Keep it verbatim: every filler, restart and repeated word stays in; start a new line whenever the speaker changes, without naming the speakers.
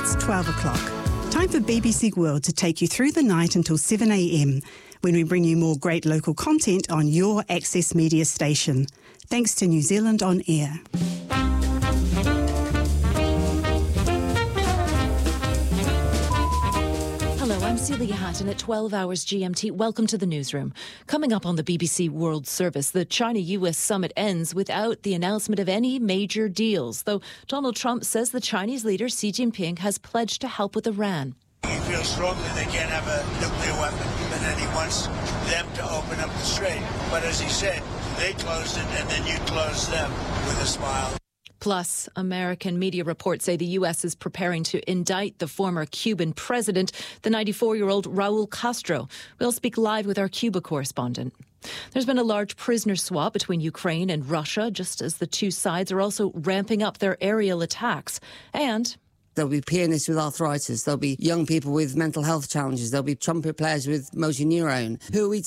It's twelve o'clock. Time for B B C World to take you through the night until seven a m when we bring you more great local content on your Access Media station. Thanks to New Zealand On Air.
Hello, I'm Celia Hatton at twelve hours G M T. Welcome to the newsroom. Coming up on the B B C World Service, the China-U S summit ends without the announcement of any major deals, though Donald Trump says the Chinese leader Xi Jinping has pledged to help with Iran.
He feels strongly they can't have a nuclear weapon, and then he wants them to open up the strait. But as he said, they closed it, and then you close them with a smile.
Plus, American media reports say the U S is preparing to indict the former Cuban president, the ninety-four-year-old Raul Castro. We'll speak live with our Cuba correspondent. There's been a large prisoner swap between Ukraine and Russia, just as the two sides are also ramping up their aerial attacks. And
there'll be pianists with arthritis, there'll be young people with mental health challenges, there'll be trumpet players with motor neurone. Who are we